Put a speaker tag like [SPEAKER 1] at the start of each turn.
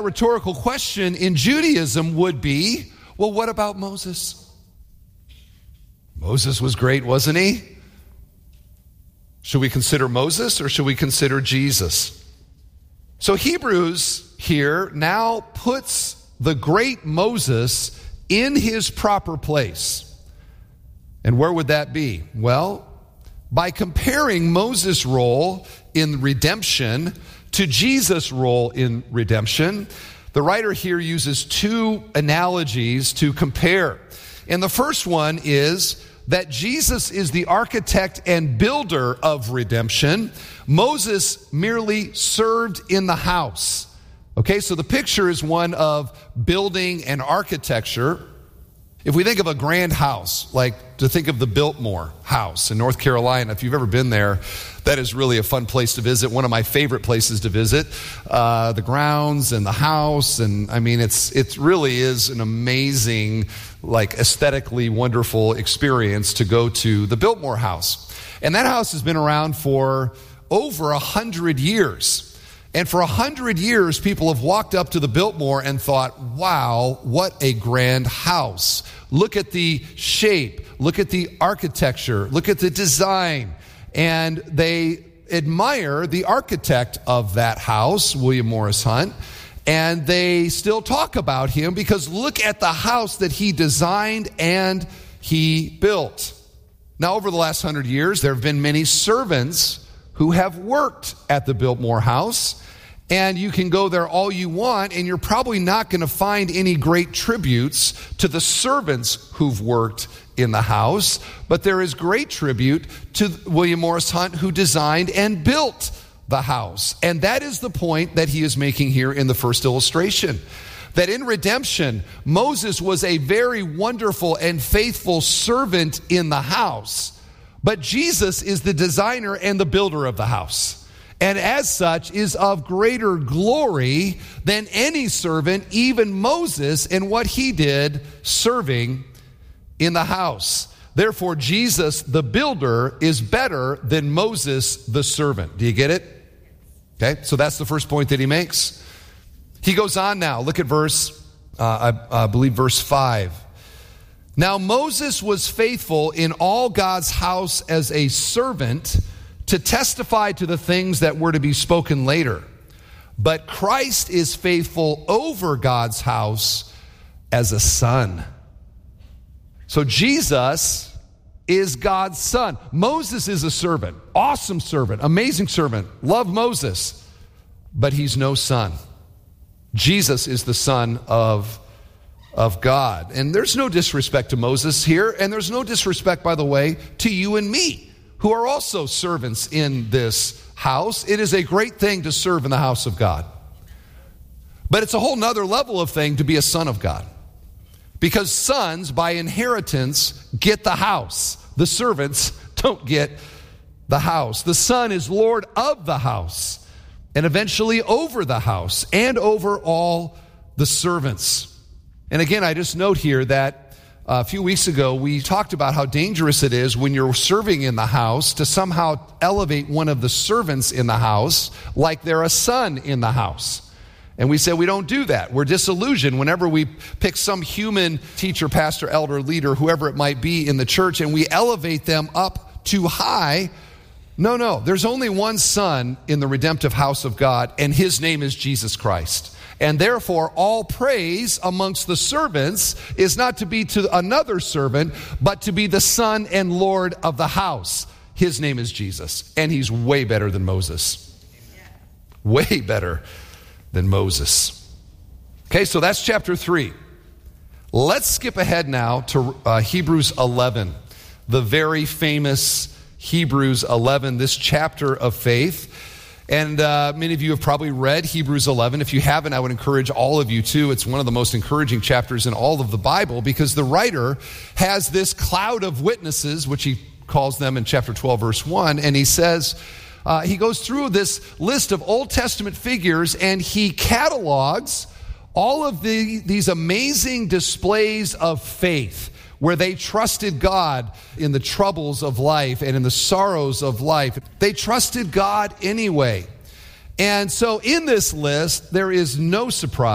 [SPEAKER 1] rhetorical question in Judaism would be, well, what about Moses? Moses was great, wasn't he? Should we consider Moses or should we consider Jesus? So Hebrews here now puts the great Moses in his proper place. And where would that be? Well, by comparing Moses' role in redemption to Jesus' role in redemption, the writer here uses two analogies to compare. And the first one is that Jesus is the architect and builder of redemption. Moses merely served in the house. Okay, so the picture is one of building and architecture. If we think of a grand house, like to think of the Biltmore House in North Carolina, if you've ever been there, that is really a fun place to visit. One of my favorite places to visit. The grounds and the house, and I mean, it really is an amazing, like aesthetically wonderful experience to go to the Biltmore House. And that house has been around for over 100 years. And for 100 years, people have walked up to the Biltmore and thought, wow, what a grand house. Look at the shape, look at the architecture, look at the design. And they admire the architect of that house, William Morris Hunt, and they still talk about him because look at the house that he designed and he built. Now, over the last 100 years, there have been many servants who have worked at the Biltmore House, and you can go there all you want, and you're probably not going to find any great tributes to the servants who've worked in the house, but there is great tribute to William Morris Hunt, who designed and built the house. And that is the point that he is making here in the first illustration. That in redemption, Moses was a very wonderful and faithful servant in the house, but Jesus is the designer and the builder of the house, and as such is of greater glory than any servant, even Moses, in what he did serving in the house. Therefore, Jesus, the builder, is better than Moses, the servant. Do you get it? Okay, so that's the first point that he makes. He goes on now. Look at I believe verse 5. Now Moses was faithful in all God's house as a servant to testify to the things that were to be spoken later. But Christ is faithful over God's house as a son. So Jesus is God's son. Moses is a servant, awesome servant, amazing servant, love Moses, but he's no son. Jesus is the son of God. And there's no disrespect to Moses here, and there's no disrespect, by the way, to you and me, who are also servants in this house. It is a great thing to serve in the house of God. But it's a whole nother level of thing to be a son of God. Because sons, by inheritance, get the house. The servants don't get the house. The son is Lord of the house, and eventually over the house, and over all the servants. And again, I just note here that a few weeks ago, we talked about how dangerous it is when you're serving in the house to somehow elevate one of the servants in the house like they're a son in the house. And we said we don't do that. We're disillusioned whenever we pick some human teacher, pastor, elder, leader, whoever it might be in the church, and we elevate them up too high. No. There's only one son in the redemptive house of God, and his name is Jesus Christ. And therefore, all praise amongst the servants is not to be to another servant, but to be the son and Lord of the house. His name is Jesus, and he's way better than Moses. Way better than Moses. Okay, so that's chapter 3. Let's skip ahead now to Hebrews 11, the very famous Hebrews 11, this chapter of faith. And many of you have probably read Hebrews 11. If you haven't, I would encourage all of you to. It's one of the most encouraging chapters in all of the Bible because the writer has this cloud of witnesses, which he calls them in chapter 12, verse 1, and he says, he goes through this list of Old Testament figures and he catalogs all of these amazing displays of faith where they trusted God in the troubles of life and in the sorrows of life. They trusted God anyway. And so in this list, there is no surprise